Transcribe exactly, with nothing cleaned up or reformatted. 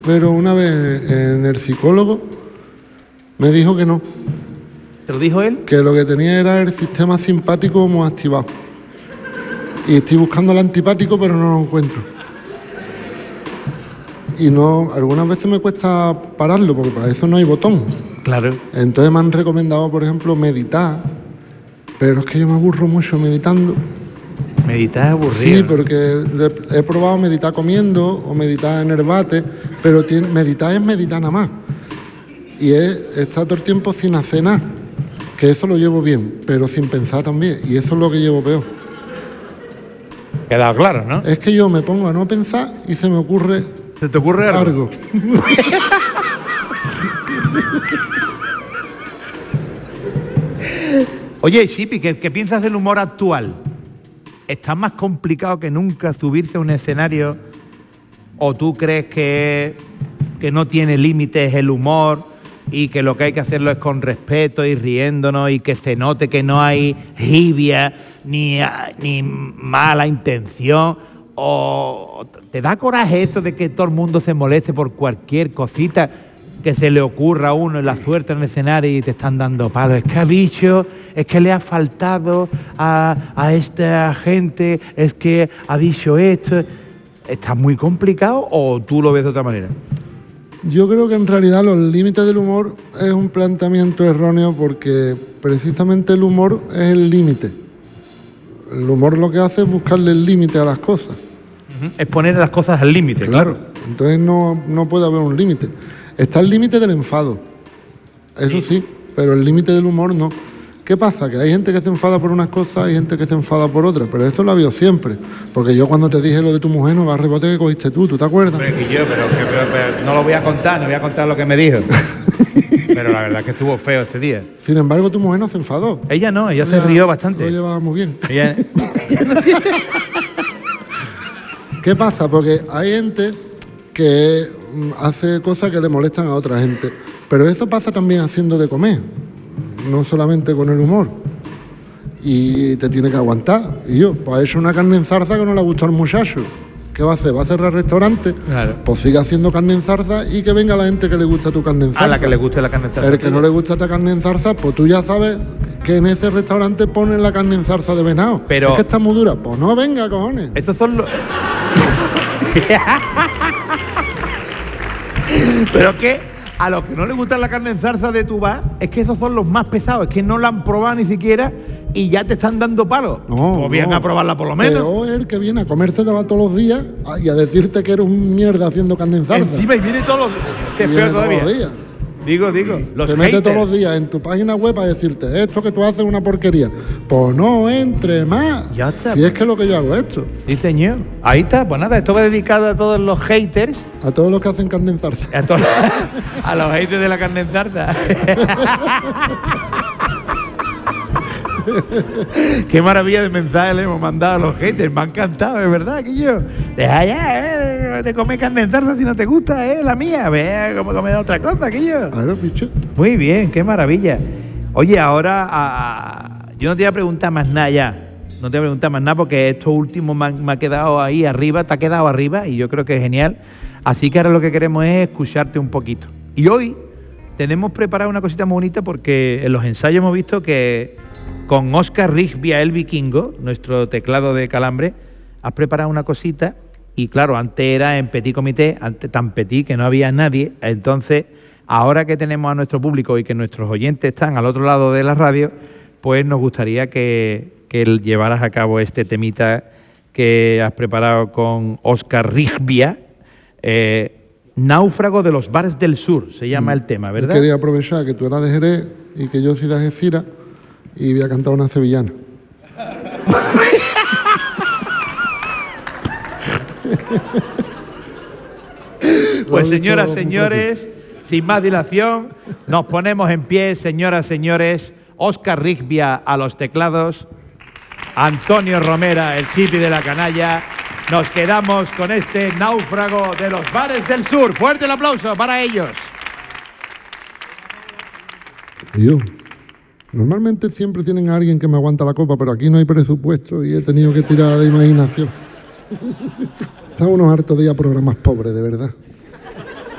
Pero una vez en el psicólogo me dijo que no. ¿Te lo dijo él? Que lo que tenía era el sistema simpático muy activado. Y estoy buscando el antipático, pero no lo encuentro. Y no, algunas veces me cuesta pararlo, porque para eso no hay botón. Claro. Entonces me han recomendado, por ejemplo, meditar. Pero es que yo me aburro mucho meditando. Meditar es aburrido. Sí, porque he probado meditar comiendo o meditar en el bate, pero tiene, meditar es meditar nada más. Y es estar todo el tiempo sin hacer nada, que eso lo llevo bien, pero sin pensar también, y eso es lo que llevo peor. Quedado claro, ¿no? Es que yo me pongo a no pensar y se me ocurre... ¿Se te ocurre algo? algo. Oye, Chipi, ¿qué, ¿qué piensas del humor actual? ¿Está más complicado que nunca subirse a un escenario? ¿O tú crees que, que no tiene límites el humor y que lo que hay que hacerlo es con respeto y riéndonos y que se note que no hay jibia ni, ni mala intención? ¿O te da coraje eso de que todo el mundo se moleste por cualquier cosita que se le ocurra a uno en la suerte en el escenario y te están dando palos? Es que ha dicho, es que le ha faltado a, a esta gente, es que ha dicho esto. ¿Está muy complicado o tú lo ves de otra manera? Yo creo que en realidad los límites del humor es un planteamiento erróneo, porque precisamente el humor es el límite. El humor lo que hace es buscarle el límite a las cosas. Uh-huh. Es poner las cosas al límite, claro. claro. Entonces no, no puede haber un límite. Está el límite del enfado, eso sí, sí, pero el límite del humor no. ¿Qué pasa? Que hay gente que se enfada por unas cosas y gente que se enfada por otras, pero eso lo ha habido siempre. Porque yo cuando te dije lo de tu mujer, no va a rebote que cogiste tú, ¿tú te acuerdas? Pero, que yo, pero, que, pero, pero no lo voy a contar, no voy a contar lo que me dijo. Pero la verdad es que estuvo feo ese día. Sin embargo, tu mujer no se enfadó. Ella no, ella, ella se rió bastante. Lo llevaba muy bien. Ella... ¿Qué pasa? Porque hay gente que hace cosas que le molestan a otra gente, pero eso pasa también haciendo de comer, no solamente con el humor, y te tiene que aguantar. Y yo, pues he hecho una carne en zarza que no le gustó al muchacho. ¿Qué va a hacer? ¿Va a cerrar restaurante? Claro. Pues sigue haciendo carne en zarza y que venga la gente que le gusta tu carne en zarza. A la que le guste la carne en zarza. El que no le gusta esta carne en zarza, pues tú ya sabes que en ese restaurante ponen la carne en zarza de venado. Pero... es que está muy dura. Pues no, venga, cojones. Estos son los... Pero que a los que no les gusta la carne en zarza de tu bar, es que esos son los más pesados, es que no la han probado ni siquiera y ya te están dando palos. No, pues bien no. a probarla por lo menos. Peor es el que viene a comérsetela todos los días y a decirte que eres un mierda haciendo carne en zarza. Encima y viene todos los días. Que es peor todavía. Todos los días. Digo, digo, los Te mete haters. todos los días en tu página web a decirte esto que tú haces es una porquería. Pues no entre más. Ya está. Si es que lo que yo hago es esto. Sí, señor. Ahí está, pues nada, esto va dedicado a todos los haters. A todos los que hacen carne en zarza. A, todos, a los haters de la carne en zarza. Qué maravilla de mensajes le hemos mandado a los haters. Me ha encantado, es verdad, que yo. Deja ya, eh, de comer carne en zarza si no te gusta, eh, la mía. Ve cómo comer otra cosa, que yo. Claro, bicho. Muy bien, qué maravilla. Oye, ahora a, yo no te voy a preguntar más nada ya. No te voy a preguntar más nada porque esto último me ha, me ha quedado ahí arriba, te ha quedado arriba y yo creo que es genial. Así que ahora lo que queremos es escucharte un poquito. Y hoy tenemos preparado una cosita muy bonita porque en los ensayos hemos visto que con Óscar Rigbia, el vikingo, nuestro teclado de calambre, has preparado una cosita y claro, antes era en petit comité, antes tan petit que no había nadie, entonces ahora que tenemos a nuestro público y que nuestros oyentes están al otro lado de la radio, pues nos gustaría que, que llevaras a cabo este temita que has preparado con Óscar Rigbia, eh, Náufrago de los bares del sur, se llama mm. el tema, ¿verdad? Yo quería aprovechar que tú eras de Jerez y que yo soy de Algeciras y voy a cantar una sevillana. Pues señoras, señores, sin más dilación, nos ponemos en pie, señoras, señores. Óscar Rigbia a los teclados, Antonio Romera, el chipi de la canalla. Nos quedamos con este Náufrago de los bares del sur. Fuerte el aplauso para ellos. Yo, normalmente siempre tienen a alguien que me aguanta la copa, pero aquí no hay presupuesto y he tenido que tirar de imaginación. Están unos hartos días programas pobres, de verdad.